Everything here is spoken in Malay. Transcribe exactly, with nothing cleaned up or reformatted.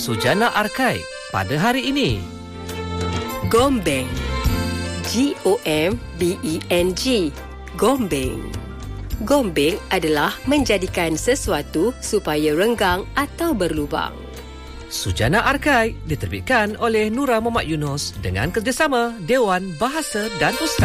Sujana Arkai pada hari ini. Gombeng. G O M B E N G. Gombeng. Gombeng adalah menjadikan sesuatu supaya renggang atau berlubang. Sujana Arkai diterbitkan oleh Nura Muhammad Yunus dengan kerjasama Dewan Bahasa dan Pustaka.